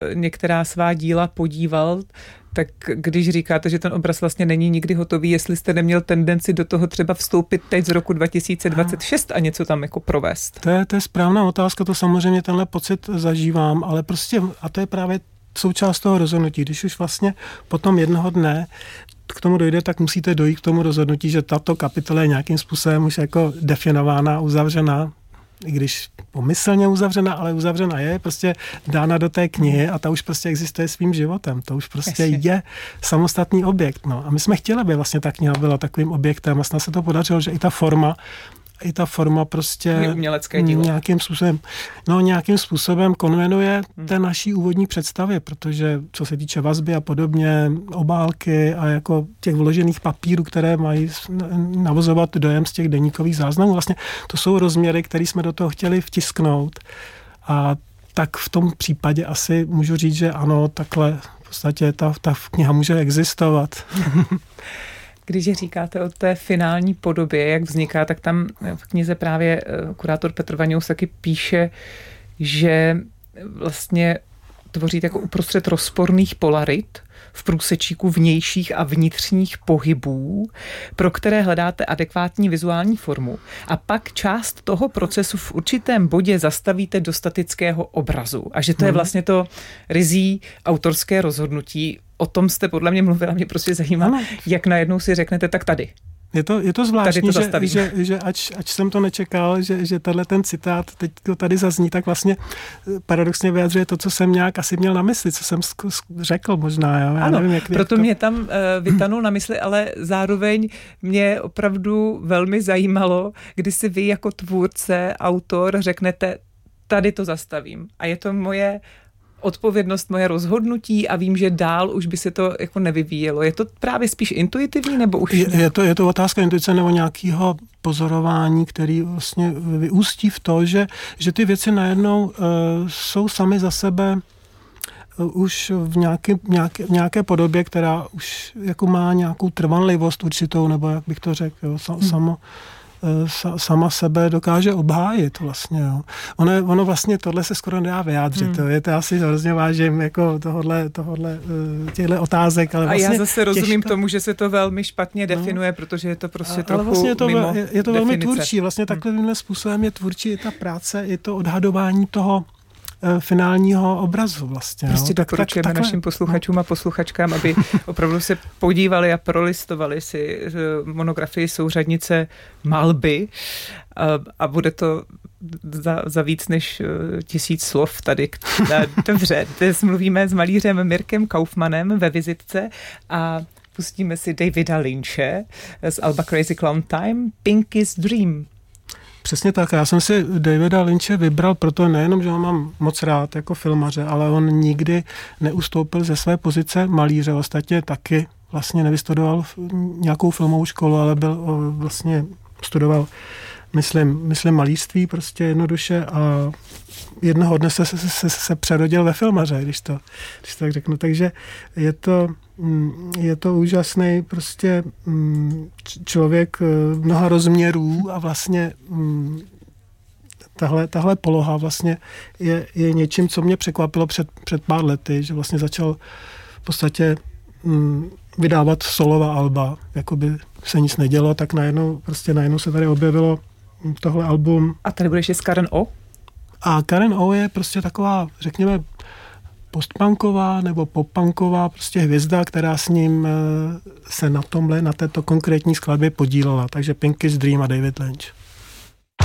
některá svá díla podíval, tak když říkáte, že ten obraz vlastně není nikdy hotový, jestli jste neměl tendenci do toho třeba vstoupit teď z roku 2026 a něco tam jako provést? To je správná otázka, to samozřejmě tenhle pocit zažívám, ale prostě, a to je právě součást toho rozhodnutí, když už vlastně potom jednoho dne k tomu dojde, tak musíte dojít k tomu rozhodnutí, že tato kapitola je nějakým způsobem už jako definována, uzavřená, i když pomyslně uzavřena, ale uzavřena je, prostě dána do té knihy a ta už prostě existuje svým životem. To už prostě je samostatný objekt. No. A my jsme chtěli, aby vlastně ta kniha byla takovým objektem. Vlastně se to podařilo, že i ta forma prostě umělecké dílo. Nějakým způsobem konvenuje té naší úvodní představě, protože co se týče vazby a podobně, obálky a jako těch vložených papírů, které mají navozovat dojem z těch deníkových záznamů, vlastně to jsou rozměry, které jsme do toho chtěli vtisknout. A tak v tom případě asi můžu říct, že ano, takhle v podstatě ta kniha může existovat. Když říkáte o té finální podobě, jak vzniká, tak tam v knize právě kurátor Petr Vaňous taky píše, že vlastně tvoříte jako uprostřed rozporných polarit v průsečíku vnějších a vnitřních pohybů, pro které hledáte adekvátní vizuální formu. A pak část toho procesu v určitém bodě zastavíte do statického obrazu. A že to je vlastně to rizí autorské rozhodnutí. O tom jste podle mě mluvila, mě prostě zajímá, jak najednou si řeknete, tak tady. Je to zvláštní, že ač jsem to nečekal, že tenhle ten citát teď to tady zazní, tak vlastně paradoxně vyjadřuje to, co jsem nějak asi měl na mysli, co jsem řekl možná. Já nevím, proto mě tam vytanul na mysli, ale zároveň mě opravdu velmi zajímalo, kdy si vy jako tvůrce, autor řeknete, tady to zastavím. A je to moje odpovědnost, moje rozhodnutí a vím, že dál už by se to jako nevyvíjelo. Je to právě spíš intuitivní, nebo už... Je to otázka intuice nebo nějakého pozorování, který vlastně vyústí v to, že ty věci najednou jsou sami za sebe už v nějaké podobě, která už jako má nějakou trvanlivost určitou, nebo jak bych to řekl, sama sebe dokáže obhájit vlastně. Jo. Ono vlastně tohle se skoro nedá vyjádřit. To já si hrozně vážím jako těchto otázek. Ale vlastně a já zase rozumím tomu, že se to velmi špatně definuje, protože je to prostě trochu vlastně je to velmi definice. tvůrčí. Vlastně takovým způsobem je tvůrčí i ta práce, je to odhadování toho finálního obrazu vlastně. Prostě doporučujeme našim posluchačům a posluchačkám, aby opravdu se podívali a prolistovali si monografii Souřadnice Malby a bude to za víc než 1000 slov tady. Dobře, dnes mluvíme s malířem Mirkem Kaufmanem ve vizitce a pustíme si Davida Lynche z alba Crazy Clown Time, Pinky's Dream. Přesně tak. Já jsem si Davida Lynche vybral proto nejenom, že ho mám moc rád jako filmaře, ale on nikdy neustoupil ze své pozice malíře. Ostatně taky vlastně nevystudoval nějakou filmovou školu, ale vlastně studoval, myslím malířství prostě jednoduše a jednoho dne se přerodil ve filmaře, když to tak řeknu. Takže je to úžasný prostě člověk mnoha rozměrů a vlastně tahle poloha vlastně je něčím, co mě překvapilo před pár lety, že vlastně začal v podstatě vydávat solová alba, jako by se nic nedělo, tak najednou se tady objevilo tohle album. A tady budeš s Karen O? A Karen O je prostě taková, řekněme, postpunková nebo poppunková prostě hvězda, která s ním se na této konkrétní skladbě podílela. Takže Pinky's Dream a David Lynch.